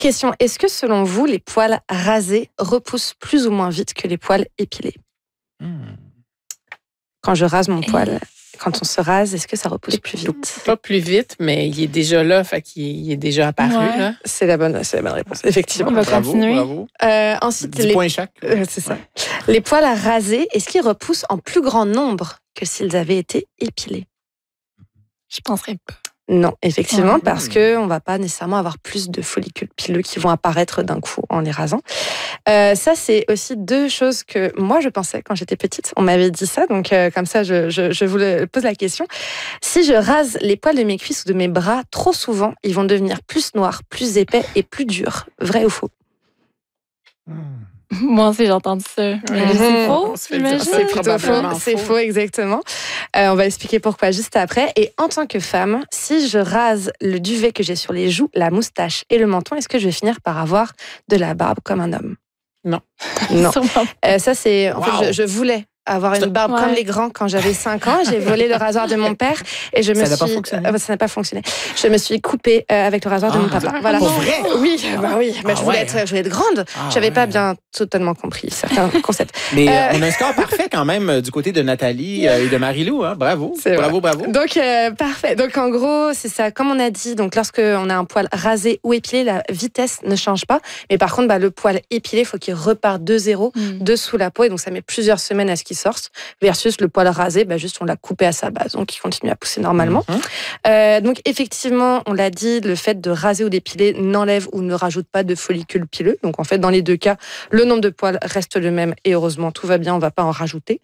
Question, est-ce que selon vous, les poils rasés repoussent plus ou moins vite que les poils épilés? Quand je rase mon poil, quand on se rase, est-ce que ça repousse plus vite? Pas plus vite, mais il est déjà là, fait qu'il est déjà apparu. Ouais. Là. C'est la bonne réponse, effectivement. On va continuer. Bravo. Ensuite, 10 points chaque. c'est ça. Les poils à raser, est-ce qu'ils repoussent en plus grand nombre que s'ils avaient été épilés? Je penserais pas. Non, effectivement, Ouais. parce qu'on ne va pas nécessairement avoir plus de follicules pileux qui vont apparaître d'un coup en les rasant. Ça, c'est aussi deux choses que moi, je pensais quand j'étais petite. On m'avait dit ça, donc comme ça, je vous pose la question. Si je rase les poils de mes cuisses ou de mes bras trop souvent, ils vont devenir plus noirs, plus épais et plus durs. Vrai ou faux? Moi aussi, j'ai entendu ça. Mais c'est faux, On se fait dire j'imagine. ça. C'est plutôt faux. probablement C'est faux. faux, exactement. On va expliquer pourquoi juste après. Et en tant que femme, si je rase le duvet que j'ai sur les joues, la moustache et le menton, est-ce que je vais finir par avoir de la barbe comme un homme? Non. Non. Sûrement. Ça, c'est. En Wow. fait, je voulais avoir une barbe Ouais. comme les grands quand j'avais 5 ans. J'ai volé le rasoir de mon père et je me Ça suis. n'a pas fonctionné? Ça n'a pas fonctionné. Je me suis coupée avec le rasoir de mon papa. Voilà. Pour vrai? Oui, bah oui. Bah, Ah je voulais ouais. être grande. Ah J'avais pas ouais. bien totalement compris certains concepts. Mais on a un score parfait quand même du côté de Nathalie et de Marie-Lou. Hein? Bravo. C'est vrai. Bravo. Donc, parfait. Donc, en gros, c'est ça. Comme on a dit, donc lorsqu'on a un poil rasé ou épilé, la vitesse ne change pas. Mais par contre, le poil épilé, il faut qu'il reparte de zéro, de sous la peau. Et donc, ça met plusieurs semaines à ce qu'il sorte. Versus le poil rasé, juste on l'a coupé à sa base. Donc, il continue à pousser normalement. Donc, effectivement, on l'a dit, le fait de raser ou d'épiler n'enlève ou ne rajoute pas de follicules pileux. Donc, en fait, dans les deux cas, le nombre de poils reste le même. Et heureusement, tout va bien, on ne va pas en rajouter.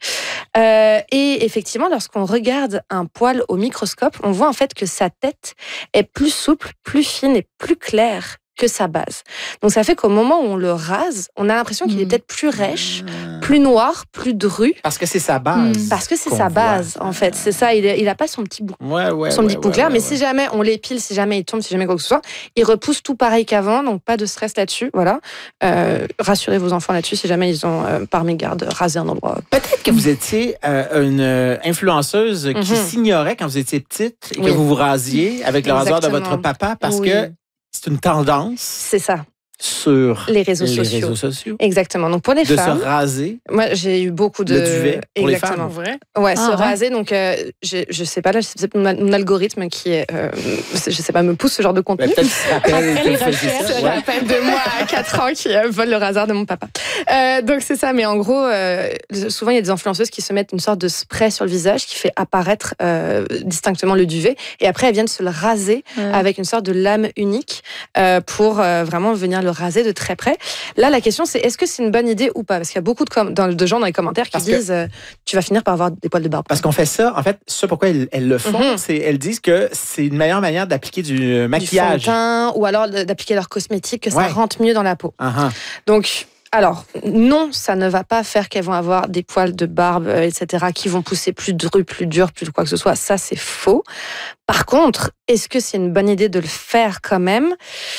Et effectivement, lorsqu'on regarde un poil au microscope, on voit en fait que sa tête est plus souple, plus fine et plus claire que sa base. Donc ça fait qu'au moment où on le rase, on a l'impression qu'il est peut-être plus rêche, plus noir, plus dru. Parce que c'est sa base. Parce que c'est qu'on sa voit. base, en fait. C'est ça, il n'a pas son petit bout. Son petit bout clair, mais si jamais on l'épile, si jamais il tombe, si jamais quoi que ce soit, il repousse tout pareil qu'avant, donc pas de stress là-dessus. Voilà. Rassurez vos enfants là-dessus si jamais ils ont, par mégarde, rasé un endroit. Peut-être que vous étiez une influenceuse qui s'ignorait quand vous étiez petite et que Oui. vous vous rasiez avec le rasoir de Exactement. votre papa parce Oui. que c'est une tendance C'est ça, sur les réseaux sociaux. Exactement. Donc pour les de femmes, se raser moi j'ai eu beaucoup de le duvet pour les exactement. femmes. Vrai? Ouais, Ah, se ouais. raser. Donc je sais pas là, c'est mon algorithme qui est, je sais pas, me pousse ce genre de contenu. Peut-être qu'il se rappelle Après que les vous faisiez recherches, ça. Je Ouais. rappelle de moi à 4 ans qui vole le rasoir de mon papa. Donc c'est ça, mais en gros, souvent il y a des influenceuses qui se mettent une sorte de spray sur le visage qui fait apparaître distinctement le duvet, et après elles viennent se le raser avec une sorte de lame unique pour vraiment venir le raser de très près. Là, la question c'est est-ce que c'est une bonne idée ou pas? Parce qu'il y a beaucoup de gens dans les commentaires qui Parce que- disent tu vas finir par avoir des poils de barbe. Parce qu'on fait ça, en fait, ça pourquoi elles le font, c'est elles disent que c'est une meilleure manière d'appliquer du Du fond de maquillage. teint, ou alors d'appliquer leur cosmétique, que ça Ouais. rentre mieux dans la peau. Ah, Donc, alors, non, ça ne va pas faire qu'elles vont avoir des poils de barbe, etc., qui vont pousser plus durs, plus durs, plus quoi que ce soit. Ça, c'est faux. Par contre, est-ce que c'est une bonne idée de le faire quand même?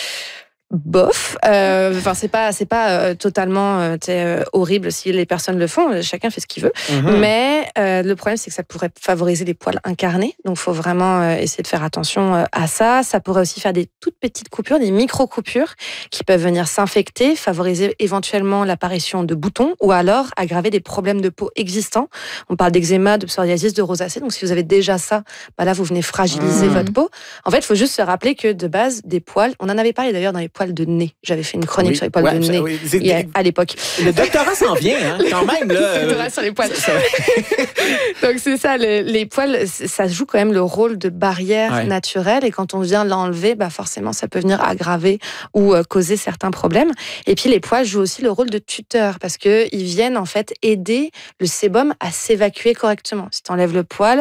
Bof. Enfin, c'est pas totalement horrible si les personnes le font. Chacun fait ce qu'il veut. Mais le problème, c'est que ça pourrait favoriser les poils incarnés. Donc, il faut vraiment essayer de faire attention à ça. Ça pourrait aussi faire des toutes petites coupures, des micro-coupures qui peuvent venir s'infecter, favoriser éventuellement l'apparition de boutons ou alors aggraver des problèmes de peau existants. On parle d'eczéma, de psoriasis, de rosacée. Donc, si vous avez déjà ça, là, vous venez fragiliser votre peau. En fait, il faut juste se rappeler que de base, des poils, on en avait parlé d'ailleurs dans les poils de nez. J'avais fait une chronique sur les poils de nez à l'époque. Le doctorat s'en vient, hein, quand même. Là, Doctorat sur les poils. Donc c'est ça, les poils, ça joue quand même le rôle de barrière naturelle, et quand on vient l'enlever, forcément ça peut venir aggraver ou causer certains problèmes. Et puis les poils jouent aussi le rôle de tuteur, parce qu'ils viennent en fait aider le sébum à s'évacuer correctement. Si tu enlèves le poil,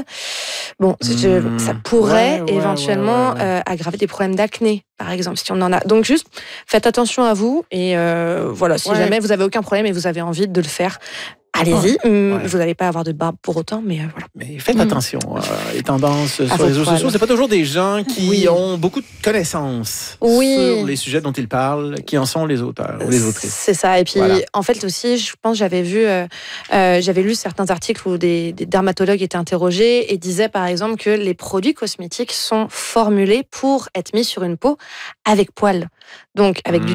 ça pourrait éventuellement aggraver des problèmes d'acné, par exemple, si on en a. Donc juste, faites attention à vous, et voilà, si jamais vous avez aucun problème et vous avez envie de le faire, allez-y. Vous n'allez pas avoir de barbe pour autant, mais voilà. Mais faites attention. Les tendances sur vos les réseaux poils. sociaux, c'est pas toujours des gens qui ont beaucoup de connaissances sur les sujets dont ils parlent, qui en sont les auteurs ou les autrices. C'est ça. Et puis, en fait aussi, je pense, j'avais lu certains articles où des dermatologues étaient interrogés et disaient, par exemple, que les produits cosmétiques sont formulés pour être mis sur une peau avec poils. Donc, avec du